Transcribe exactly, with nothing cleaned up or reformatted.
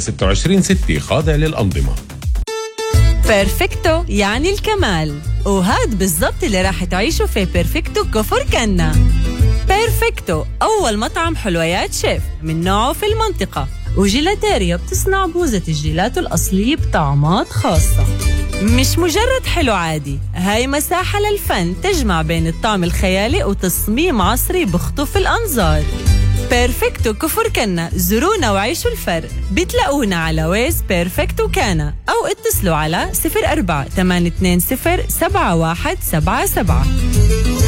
ستة وعشرين ستة خاضع للأنظمة. بيرفكتو يعني الكمال، وهاد بالضبط اللي راح تعيشوا في بيرفكتو كفر كنا. بيرفكتو أول مطعم حلويات شيف من نوعه في المنطقة، وجيلاتيريا بتصنع بوزة الجيلاتو الأصلية بطعمات خاصة. مش مجرد حلو عادي، هاي مساحة للفن تجمع بين الطعم الخيالي وتصميم عصري بخطف الأنظار. بيرفكتو كفر كنا، زورونا وعيشوا الفرق. بتلاقونا على ويز بيرفكتو كانا، أو اتصلوا على صفر أربعة ثمانية اثنين صفر سبعة واحد سبعة سبعة.